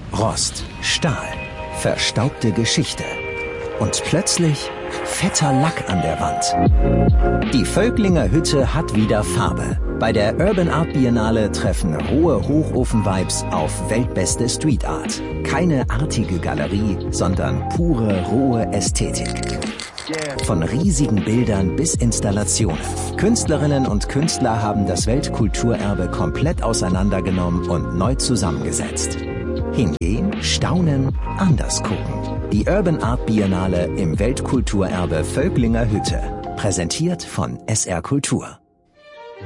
Rost, Stahl, verstaubte Geschichte und plötzlich fetter Lack an der Wand. Die Völklinger Hütte hat wieder Farbe. Bei der Urban Art Biennale treffen rohe Hochofen-Vibes auf weltbeste Street Art. Keine artige Galerie, sondern pure, rohe Ästhetik. Von riesigen Bildern bis Installationen. Künstlerinnen und Künstler haben das Weltkulturerbe komplett auseinandergenommen und neu zusammengesetzt. Hingehen, staunen, anders gucken. Die Urban Art Biennale im Weltkulturerbe Völklinger Hütte. Präsentiert von SR Kultur.